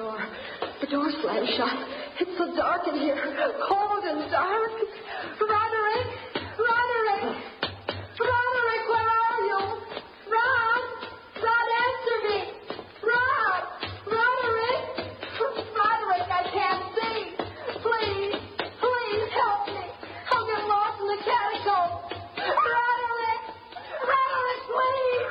door. The door slammed shut. It's so dark in here. Cold and dark. Roderick! Roderick! Roderick, where are you? Rod! Rod, answer me! Rod! Roderick! Roderick, I can't see. Please, please help me. I'll get lost in the catacombs. Roderick! Roderick, please!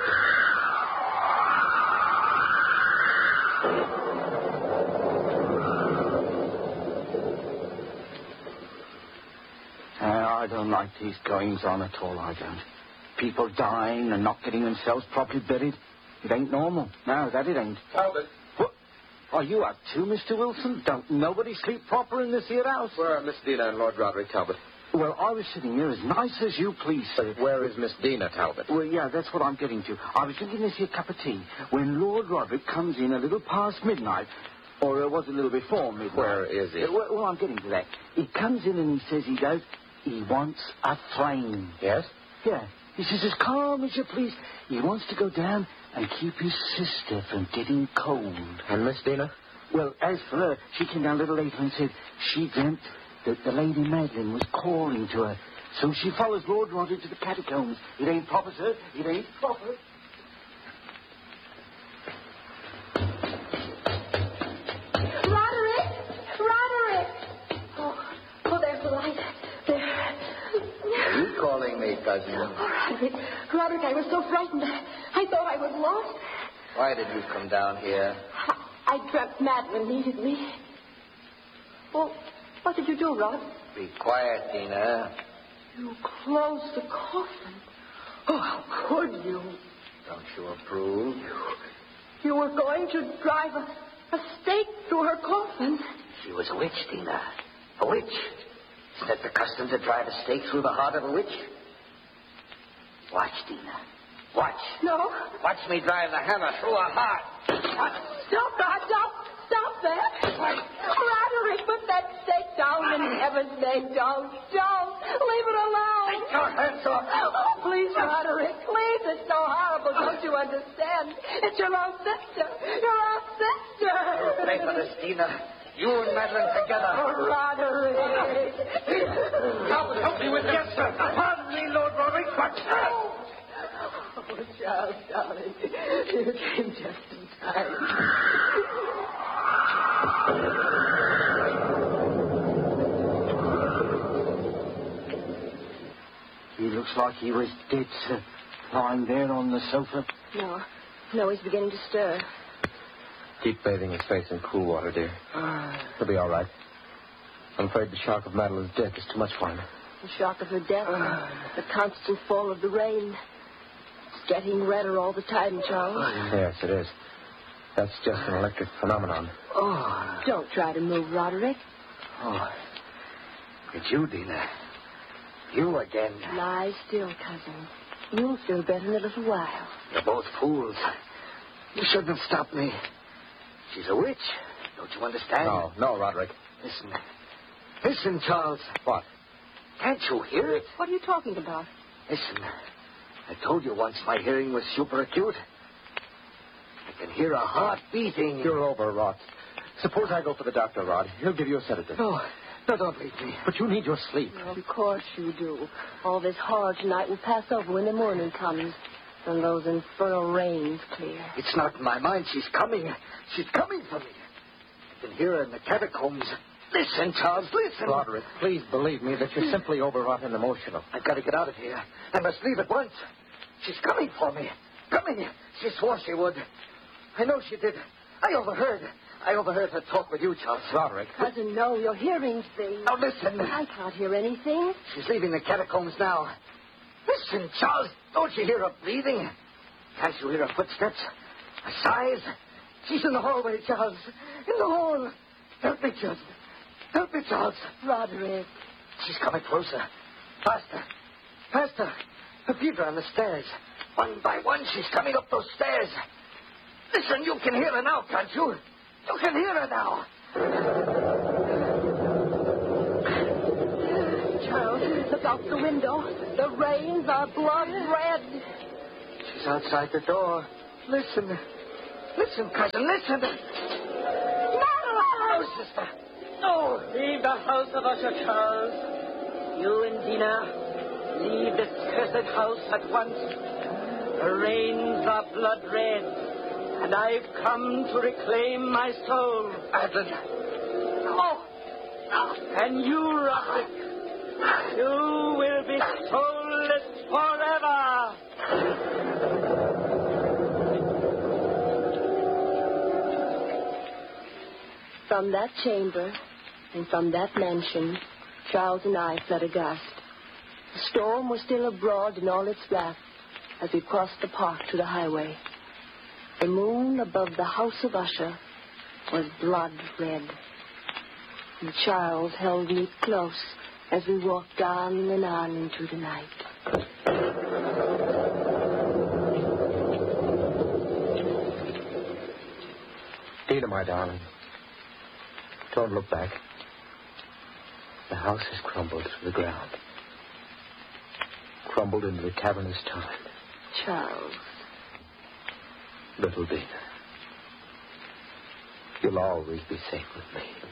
I don't like these goings-on at all, I don't. People dying and not getting themselves properly buried. It ain't normal. No, that it ain't. Talbot. What? Are you up too, Mr. Wilson? Don't nobody sleep proper in this here house? Where are Miss Dina and Lord Roderick, Talbot? Well, I was sitting here as nice as you please, sir. Where is Miss Dina, Talbot? Well, yeah, that's what I'm getting to. I was drinking this here cup of tea when Lord Roderick comes in a little past midnight. Or it was a little before midnight. Where is he? Well, I'm getting to that. He comes in and he says he does. He wants a flame. Yes? Yeah. He says, as calm as you please. He wants to go down and keep his sister from getting cold. And Miss Dina? Well, as for her, she came down a little later and said she dreamt that the Lady Madeline was calling to her. So she follows Lord Roderick to the catacombs. It ain't proper, sir. It ain't proper. Roderick! Roderick! Oh, there's the light. There. Are you calling me, cousin? Oh, Roderick. Roderick, I was so frightened. I thought I was lost. Why did you come down here? I dreamt Madeline needed me. Well, what did you do, Rod? Be quiet, Dina. You closed the coffin. Oh, how could you? Don't you approve? You were going to drive a stake through her coffin. She was a witch, Dina. A witch. Isn't that the custom to drive a stake through the heart of a witch? Watch, Dina. Watch. No. Watch me drive the hammer through her heart. Stop, Rod. Stop that. Roderick, put that stake down in heaven's name. Don't. Leave it alone. Take your hands off. Oh, please, Roderick. Please, it's so horrible. Don't you understand? It's your own sister. Your own sister. You'll pay for this, Dina. You and Madeline together. Oh, Roderick. Help me with this. Yes, sir. Pardon me, Lord Roderick, but... Oh, Charles, darling. You came just in time. He looks like he was dead, sir. Lying there on the sofa. No, he's beginning to stir. Keep bathing his face in cool water, dear. He'll be all right. I'm afraid the shock of Madeline's death is too much for him. The shock of her death, the constant fall of the rain. It's getting redder all the time, Charles. Yes, it is. That's just an electric phenomenon. Oh. Don't try to move, Roderick. Oh. It's you, Dina. You again. Lie still, cousin. You'll feel better in a little while. You're both fools. You shouldn't have stopped me. She's a witch. Don't you understand? No, Roderick. Listen, Charles. What? Can't you hear it? What are you talking about? Listen. I told you once my hearing was super acute. I can hear a heart beating. You're overwrought. Suppose I go for the doctor, Rod. He'll give you a sedative. No, don't leave me. But you need your sleep. Of course you do. All this horror tonight will pass over when the morning comes. And those infernal rains clear. It's not in my mind. She's coming. She's coming for me. I can hear her in the catacombs. Listen, Charles, listen. Roderick, please believe me that you're simply overwrought and emotional. I've got to get out of here. I must leave at once. She's coming for me. Coming. She swore she would. I know she did. I overheard her talk with you, Charles. Roderick. Cousin, no, you're hearing things. Now, listen. I can't hear anything. She's leaving the catacombs now. Listen, Charles. Don't you hear her breathing? Can't you hear her footsteps? Her sighs? She's in the hallway, Charles. In the hall. Help me, Charles. Help me, Charles. Roderick. She's coming closer. Faster. Her feet are on the stairs. One by one, she's coming up those stairs. Listen, you can hear her now, can't you? You can hear her now. Charles, look out the window. The rains are blood red. She's outside the door. Listen, cousin, listen. No! No, sister. No. Leave the house of Usher, Charles. You and Dina, leave this cursed house at once. The rains are blood red, and I've come to reclaim my soul. Madeline. No. No. And you, Roderick, you will be soulless forever. From that chamber and from that mansion, Charles and I fled aghast. The storm was still abroad in all its wrath as we crossed the park to the highway. The moon above the house of Usher was blood red. And Charles held me close as we walked on and on into the night. Dina, my darling, don't look back. The house has crumbled to the ground. Crumbled into the cavernous time. Charles. Little Dina, you'll always be safe with me.